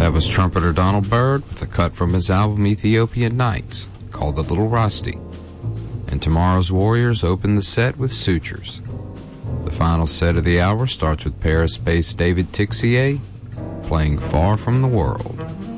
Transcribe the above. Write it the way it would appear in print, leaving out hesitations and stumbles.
That was trumpeter Donald Byrd with a cut from his album Ethiopian Nights, called The Little Rusty. And Tomorrow's Warriors opened the set with Sutures. The final set of the hour starts with Paris-based David Tixier playing Far From the World.